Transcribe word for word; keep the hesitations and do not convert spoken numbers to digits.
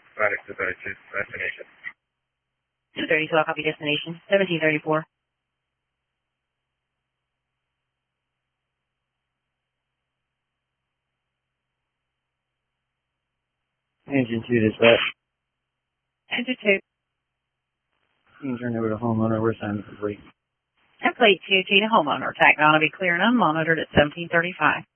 Product two thirty-two, destination. two thirty-two, I'll copy destination. seventeen thirty-four. Engine two dispatch. Engine two. You can turn over to homeowner. We're signing complete. Template two, Tina homeowner. Tag on to be clear and unmonitored at seventeen thirty-five.